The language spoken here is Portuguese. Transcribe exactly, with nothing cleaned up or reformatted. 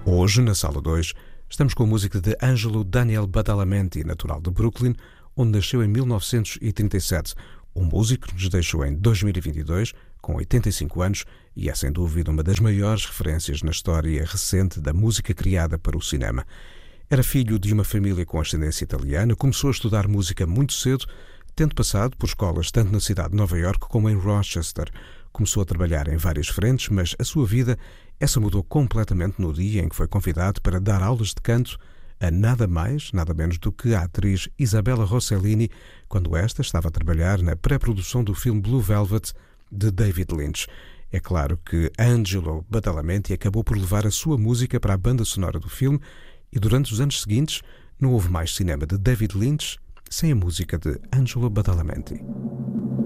Hoje, na Sala dois, estamos com a música de Angelo Daniel Badalamenti, natural de Brooklyn, onde nasceu em mil novecentos e trinta e sete. Um músico que nos deixou em dois mil e vinte e dois, com oitenta e cinco anos, e é sem dúvida uma das maiores referências na história recente da música criada para o cinema. Era filho de uma família com ascendência italiana, começou a estudar música muito cedo, tendo passado por escolas tanto na cidade de Nova Iorque como em Rochester. Começou a trabalhar em várias frentes, mas a sua vida, essa mudou completamente no dia em que foi convidado para dar aulas de canto a nada mais, nada menos do que a atriz Isabella Rossellini, quando esta estava a trabalhar na pré-produção do filme Blue Velvet, de David Lynch. É claro que Angelo Badalamenti acabou por levar a sua música para a banda sonora do filme e durante os anos seguintes não houve mais cinema de David Lynch sem a música de Angelo Badalamenti.